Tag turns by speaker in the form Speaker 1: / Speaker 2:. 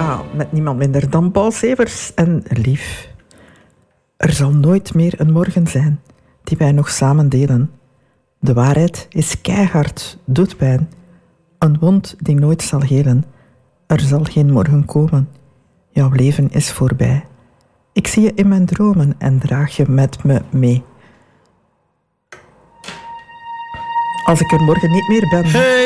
Speaker 1: Ja, met niemand minder dan Paul Severs en Lief. Er zal nooit meer een morgen zijn die wij nog samen delen. De waarheid is keihard, doet pijn. Een wond die nooit zal helen. Er zal geen morgen komen. Jouw leven is voorbij. Ik zie je in mijn dromen en draag je met me mee. Als ik er morgen niet meer ben...